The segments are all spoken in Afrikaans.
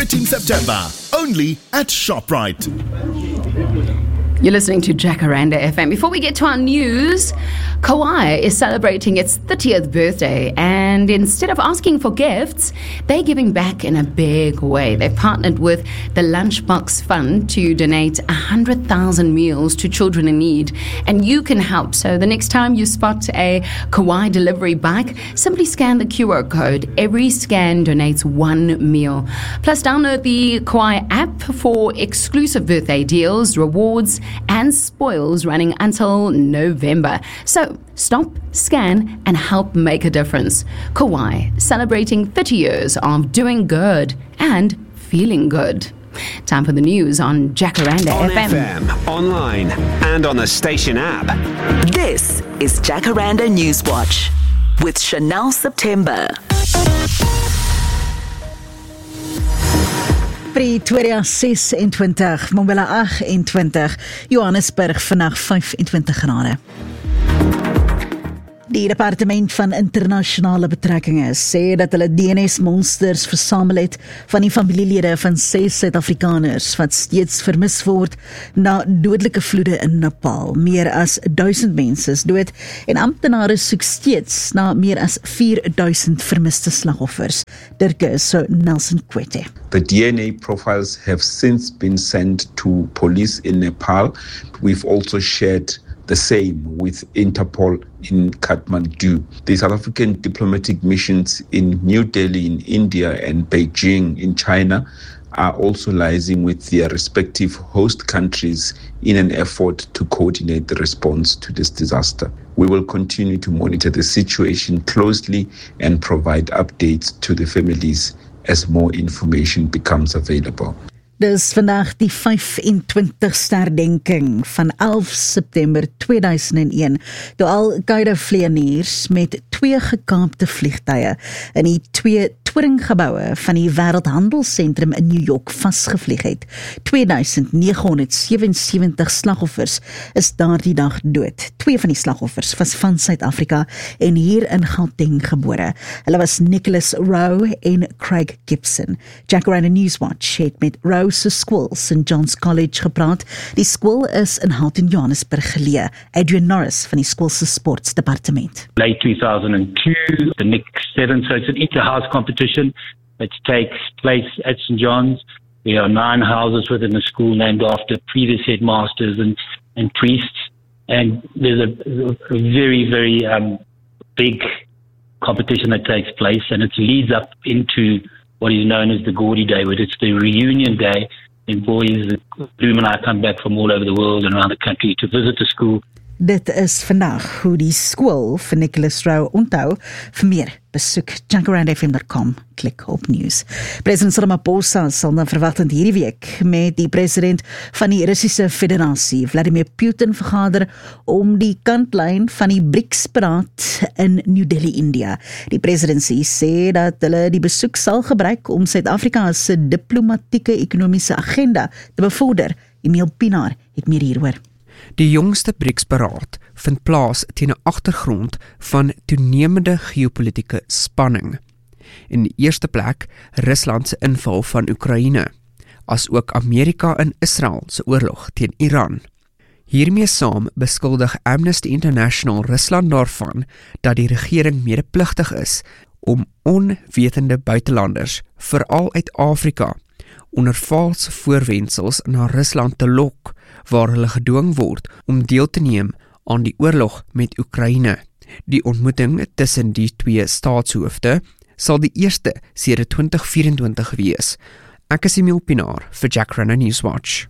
13 September, only at ShopRite. You're listening to Jacaranda FM. Before we get to our news, Kauai is celebrating its 30th birthday, and instead of asking for gifts, they're giving back in a big way. They've partnered with the Lunchbox Fund to donate 100,000 meals to children in need, and you can help. So the next time you spot a Kauai delivery bike, simply scan the QR code. Every scan donates one meal. Plus, download the Kauai app for exclusive birthday deals, rewards, and spoils running until November. So stop, scan, and help make a difference. Kauai, celebrating 30 years of doing good and feeling good. Time for the news on Jacaranda on FM. Online, and on the station app. This is Jacaranda Newswatch with Chanel September. Pretoria 26, Mbombela 28, Johannesburg vandag 25 grade. Die Departement van Internasionale Betrekkinge sê dat hulle DNS-monsters versamel het van die familielede van 6 Suid-Afrikaners wat steeds vermis word na dodelike vloede in Nepal. Meer as 1000 mense is dood en amptenare soek steeds na meer as 4000 vermiste slagoffers. Dirke so Nelson Kwete. The DNA profiles have since been sent to police in Nepal. We've also shared the same with Interpol in Kathmandu. The South African diplomatic missions in New Delhi in India and Beijing in China are also liaising with their respective host countries in an effort to coordinate the response to this disaster. We will continue to monitor the situation closely and provide updates to the families as more information becomes available. Dis vandag die 25ste herdenking van 11 September 2001, toe Al-Qaeda vlieëniers met 2 gekaapte vliegtuie in die 2 toringgebouwe van die Wêreldhandelsentrum in New York vasgevlieg het. 2977 slagoffers is daardie dag dood. 2 van die slagoffers was van Suid-Afrika en hier in Gauteng gebore. Hulle was Nicholas Rowe en Craig Gibson. Jacaranda Newswatch het met Rowe se skool St. John's College gepraat. Die skool is in Houghton, Johannesburg geleë. Adrian Norris van die skool se sportsdepartement. Late 2002, the Nick 7, so it's an inter-house competition that takes place at St. John's. There are 9 houses within the school named after previous headmasters and priests, and there's a very, very big competition that takes place, and it leads up into what is known as the Gaudy Day, where it's the reunion day, and boys, Bloom and I come back from all over the world and around the country to visit the school. Dit is vandag hoe die skool vir Nicholas Rowe onthou. Vir meer besoek jacarandafm.com, klik op nieuws. President Ramaphosa sal na verwagtend hierdie week met die president van die Russiese Federasie, Vladimir Putin, vergader om die kantlyn van die BRICS-beraad in New Delhi, India. Die presidentsie sê dat hulle die besoek sal gebruik om Suid-Afrika se diplomatieke ekonomiese agenda te bevorder. Emil Pinaar het meer hieroor. Die jongste BRICS-beraad vind plaas teen 'n agtergrond van toenemende geopolitiese spanning. In die eerste plek Rusland se inval van Oekraïne, as ook Amerika en Israel se oorlog teen Iran. Hiermee saam beskuldig Amnesty International Rusland daarvan dat die regering medepligtig is om onwetende buitelanders, veral uit Afrika, onder valse voorwendsels na Rusland te lok, waar hulle gedwing word om deel te neem aan die oorlog met Oekraïne. Die ontmoeting tussen die 2 staatshoofde sal die eerste sedert 2024 wees. Ek is Emil Pinaar vir Jacaranda Newswatch.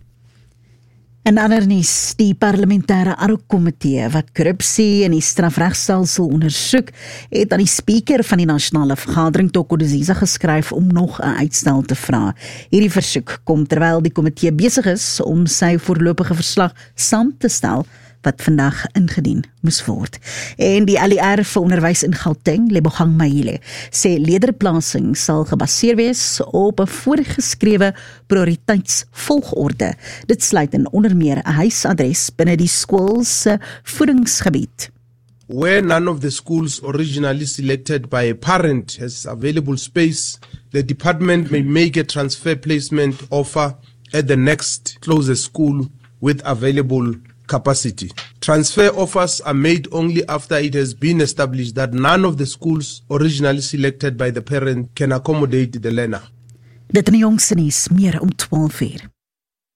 In ander nuus, die parlementêre Ad-hoc-komitee wat korrupsie in die strafregstelsel ondersoek, het aan die spreker van die nasionale vergadering Toko Diziza geskryf om nog 'n uitstel te vra. Hierdie versoek kom terwyl die komitee besig is om sy voorlopige verslag saam te stel wat vandag ingedien moes word. En die LER vir onderwys in Gauteng, Lebogang Maile, sê leerderplasing sal gebaseer wees op 'n voorgeskrewe prioriteitsvolgorde. Dit sluit in onder meer 'n huisadres binne die skool se voedingsgebied. Where none of the schools originally selected by a parent has available space, the department may make a transfer placement offer at the next closest school with available capacity. Transfer offers are made only after it has been established that none of the schools originally selected by the parent can accommodate the learner. Dit in die jongste nuus meer om 12 uur.